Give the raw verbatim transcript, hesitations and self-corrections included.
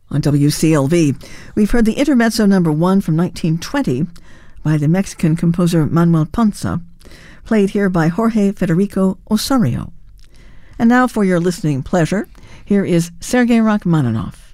On W C L V, we've heard the Intermezzo number one from nineteen twenty by the Mexican composer Manuel Ponce, played here by Jorge Federico Osorio. And now for your listening pleasure, here is Sergei Rachmaninoff.